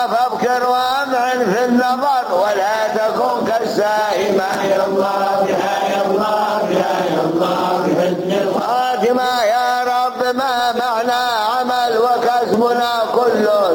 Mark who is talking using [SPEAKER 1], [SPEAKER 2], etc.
[SPEAKER 1] فابكر وامعن في النظر ولا تكن كالسائمة.
[SPEAKER 2] يا الله يا الله يا الله بحسن
[SPEAKER 1] الخاتمة. يا رب ما معنى عمل وكسبنا كله